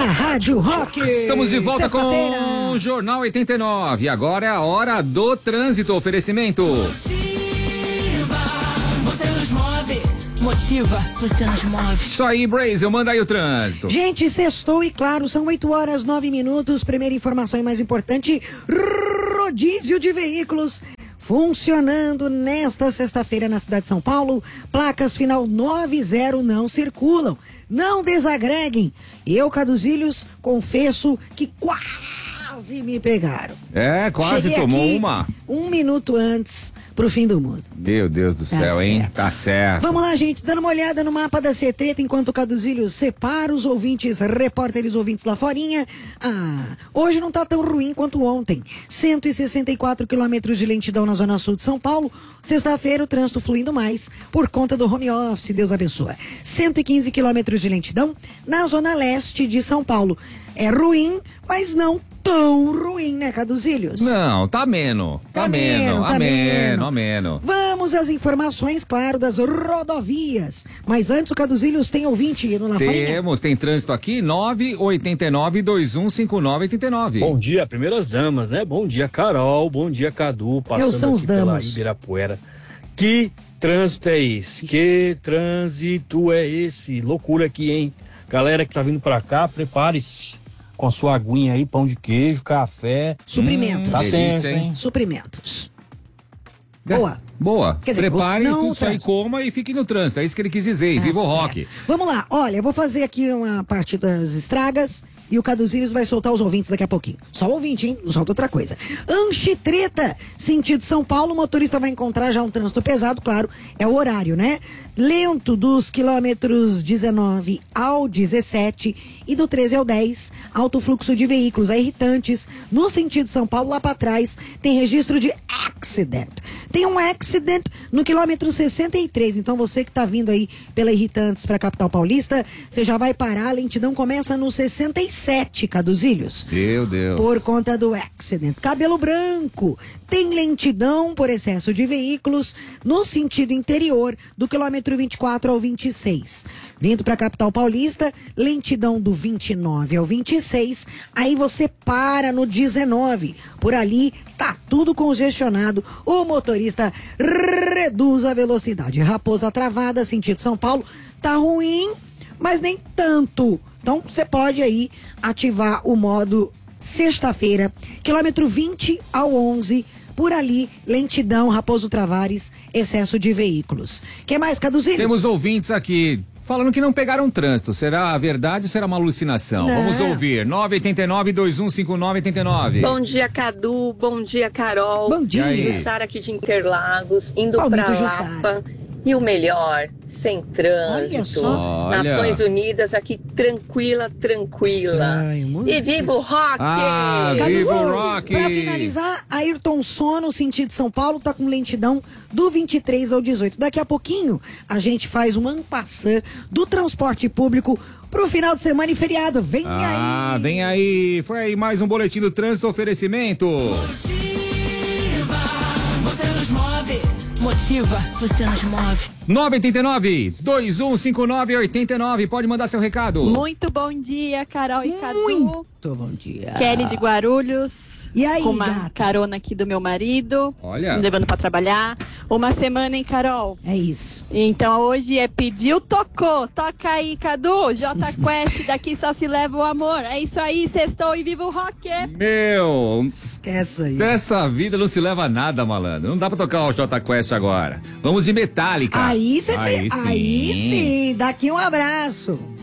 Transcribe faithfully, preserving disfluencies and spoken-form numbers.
Rádio Rock. Estamos de volta com o Jornal oitenta e nove. Agora é a hora do trânsito. Oferecimento. Motiva, você nos move. Motiva, você nos move. Isso aí, Brasil, manda aí o trânsito. Gente, sextou e claro, são oito horas, nove minutos. Primeira informação e mais importante, rodízio de veículos funcionando nesta sexta-feira na cidade de São Paulo. Placas final noventa não circulam. Não desagreguem. Eu, Caduzilhos, confesso que quase me pegaram. É, quase Cheguei tomou aqui uma. Um minuto antes pro fim do mundo. Meu Deus do Tá céu, hein? certo. Tá certo. Vamos lá, gente, dando uma olhada no mapa da C-Treta, enquanto o Caduzilho separa os ouvintes, repórteres ouvintes lá forinha. Ah, hoje não tá tão ruim quanto ontem. cento e sessenta e quatro quilômetros de lentidão na zona sul de São Paulo. Sexta-feira o trânsito fluindo mais por conta do home office, Deus abençoa. cento e quinze quilômetros de lentidão na zona leste de São Paulo. É ruim, mas não tão ruim, né, Caduzilhos? Não, tá ameno. Tá, Tá ameno, ameno, tá ameno, ameno. Vamos às informações, claro, das rodovias. Mas antes, o Caduzilhos tem ouvinte no La Farinha? Temos, tem trânsito aqui, nove oito nove, dois um cinco nove oito nove. Bom dia, primeiras damas, né? Bom dia, Carol. Bom dia, Cadu. Passando Eu são os aqui pela damas. Ibirapuera. Que trânsito é esse? Que trânsito é esse? Loucura aqui, hein? Galera que tá vindo pra cá, prepare-se com a sua aguinha aí, pão de queijo, café. Suprimentos. Tá delícia, tenso, hein? hein? Suprimentos. Boa. Boa. Quer dizer, Prepare não tudo isso aí, trânsito. coma e fique no trânsito. É isso que ele quis dizer. E Tá viva o certo. rock. Vamos lá, olha, eu vou fazer aqui uma parte das estragas e o Caduzilhos vai soltar os ouvintes daqui a pouquinho. Só o ouvinte, hein? Não solta outra coisa. Anchitreta, sentido São Paulo, o motorista vai encontrar já um trânsito pesado, claro, é o horário, né? Lento dos quilômetros dezenove ao dezessete e do treze ao dez, alto fluxo de veículos irritantes. No sentido São Paulo, lá pra trás, tem registro de accident. Tem um accident no quilômetro sessenta e três, então você que tá vindo aí pela Irritantes pra capital paulista, você já vai parar, a lentidão começa no sessenta e sete, Caduzilhos. Meu Deus. Por conta do accident. Cabelo Branco tem lentidão por excesso de veículos no sentido interior do quilômetro vinte e quatro ao vinte e seis. Vindo para a capital paulista, lentidão do vinte e nove ao vinte e seis. Aí você para no dezenove. Por ali tá tudo congestionado. O motorista reduz a velocidade. Raposa Travada, sentido São Paulo, tá ruim, mas nem tanto. Então você pode aí ativar o modo sexta-feira, quilômetro vinte ao onze, por ali, lentidão, Raposo Travares, excesso de veículos. Que mais, Caduzilhos? Temos ouvintes aqui falando que não pegaram trânsito. Será verdade ou será uma alucinação? Não. Vamos ouvir. nove oito nove, dois um cinco nove oito nove. Bom dia, Cadu. Bom dia, Carol. Bom dia. E aí? Jussara aqui de Interlagos, indo Palmito pra Jussara. Lapa. E o melhor, sem trânsito. Olha só. Olha. Nações Unidas aqui, tranquila, tranquila. Estranho, muito E viva o rock! Ah, Caduzilhos, viva o rock! pra finalizar, Ayrton Sono, sentido São Paulo, tá com lentidão do vinte e três ao dezoito. Daqui a pouquinho, a gente faz um ampassã do transporte público pro final de semana e feriado. Vem Ah, aí! vem aí. Foi aí mais um boletim do trânsito oferecimento. Motiva, você nos move. Motiva, você nos move. nove oito nove, dois um cinco nove oito nove. Pode mandar seu recado. Muito bom dia, Carol e Cadu. Muito bom dia. Kelly de Guarulhos. E aí, com uma gata? carona aqui do meu marido. Olha. Me levando pra trabalhar. Uma semana, hein, Carol? É isso. Então hoje é pediu, tocou. Toca aí, Cadu. J Quest, daqui só se leva o amor. É isso aí, sextou e viva o rock. Meu, Esquece aí. dessa vida não se leva nada, malandro. Não dá pra tocar o J Quest agora. Vamos de Metallica. Aí você Aí fez. sim. Aí sim. Daqui um abraço.